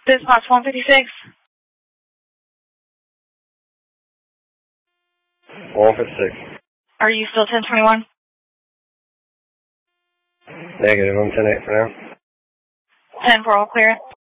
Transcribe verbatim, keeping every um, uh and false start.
This box one fifty-six. one fifty-six. Are you still ten twenty-one? Negative, I'm ten eight for now. ten four, all clear.